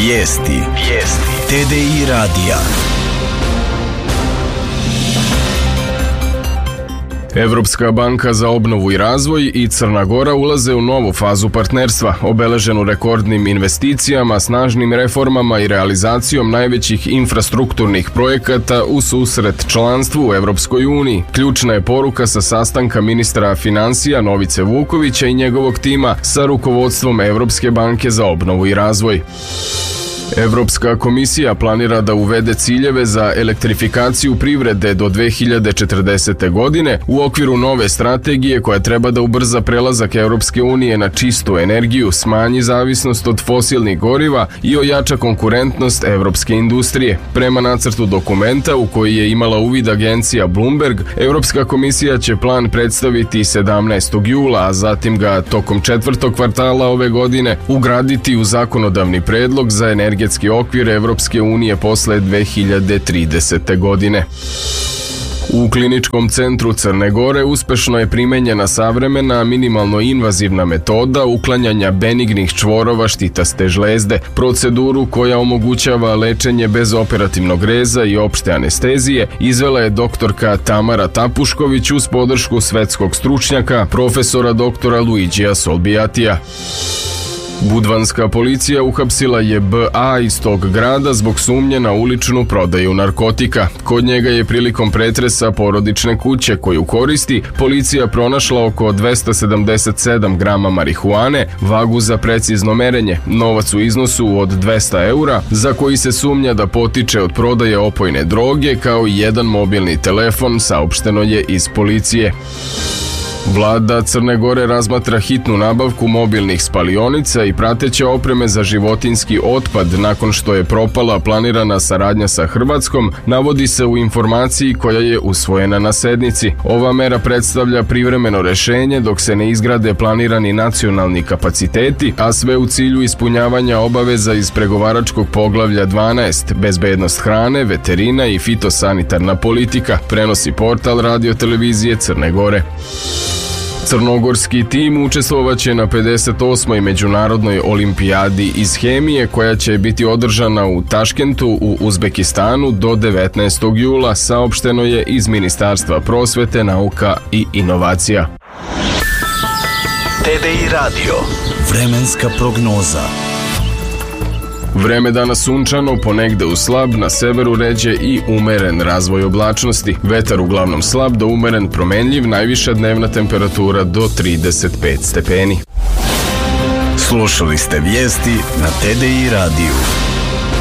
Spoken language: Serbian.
Vijesti TDI radija. Evropska banka za obnovu i razvoj i Crna Gora ulaze u novu fazu partnerstva, obeleženu rekordnim investicijama, snažnim reformama i realizacijom najvećih infrastrukturnih projekata u susret članstvu u Evropskoj uniji. Ključna je poruka sa sastanka ministra finansija Novice Vukovića i njegovog tima sa rukovodstvom Evropske banke za obnovu i razvoj. Evropska komisija planira da uvede ciljeve za elektrifikaciju privrede do 2040. godine u okviru nove strategije koja treba da ubrza prelazak Evropske unije na čistu energiju, smanji zavisnost od fosilnih goriva i ojača konkurentnost evropske industrije. Prema nacrtu dokumenta u koji je imala uvid agencija Bloomberg, Evropska komisija će plan predstaviti 17. jula, a zatim ga tokom četvrtog kvartala ove godine ugraditi u zakonodavni predlog za energetski okvir Evropske unije posle 2030. godine. U kliničkom centru Crne Gore uspešno je primenjena savremena minimalno invazivna metoda uklanjanja benignih čvorova štitaste žlezde, proceduru koja omogućava lečenje bez operativnog reza i opšte anestezije, izvela je doktorka Tamara Tapušković uz podršku svetskog stručnjaka, profesora doktora Luigija Solbijatija. Budvanska policija uhapsila je B.A. iz tog grada zbog sumnje na uličnu prodaju narkotika. Kod njega je prilikom pretresa porodične kuće koju koristi policija pronašla oko 277 grama marihuane, vagu za precizno merenje, novac u iznosu od 200 eura za koji se sumnja da potiče od prodaje opojne droge, kao i jedan mobilni telefon, saopšteno je iz policije. Vlada Crne Gore razmatra hitnu nabavku mobilnih spalionica i prateće opreme za životinjski otpad nakon što je propala planirana saradnja sa Hrvatskom, navodi se u informaciji koja je usvojena na sednici. Ova mera predstavlja privremeno rešenje dok se ne izgrade planirani nacionalni kapaciteti, a sve u cilju ispunjavanja obaveza iz pregovaračkog poglavlja 12, bezbednost hrane, veterina i fitosanitarna politika, prenosi portal Radio televizije Crne Gore. Crnogorski tim učestvovaće na 58. međunarodnoj olimpijadi iz hemije koja će biti održana u Taškentu u Uzbekistanu do 19. jula, saopšteno je iz Ministarstva prosvete, nauka i inovacija. TDI radio. Vremenska prognoza. Vreme danas sunčano, ponegde uz slab, na severu ređe i umeren razvoj oblačnosti. Vetar uglavnom slab do umeren promenljiv, najviša dnevna temperatura do 35 stepeni. Slušali ste vijesti na TDI radiju.